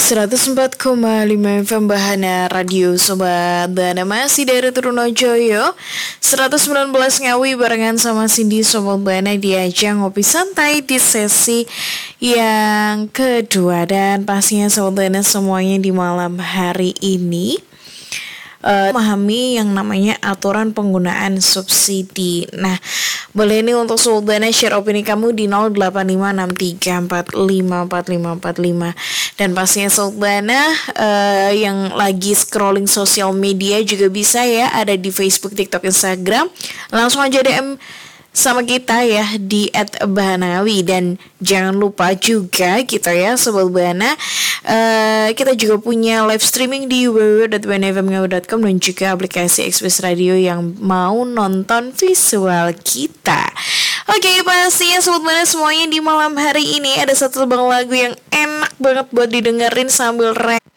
104,5 FM Bahana Radio Sobat Bana, masih dari Trunojoyo 119 Ngawi barengan sama Cindy Sobat Bana di ajang ngopi santai di sesi yang kedua. Dan pastinya Sobat Bana semuanya di malam hari ini memahami yang namanya aturan penggunaan subsidi. Nah, boleh nih untuk Sobat Bana share opini kamu di 085634545545. Dan pastinya Sobat Bana yang lagi scrolling sosial media juga bisa ya, ada di Facebook, TikTok, Instagram. Langsung aja DM sama kita ya di @bahanawi. Dan jangan lupa juga kita ya Sobat Bana, kita juga punya live streaming di www.banafmngawi.com dan juga aplikasi Express Radio yang mau nonton visual kita. Oke, pastinya Sobat Bana semuanya di malam hari ini ada satu bang lagu yang enak banget buat didengerin sambil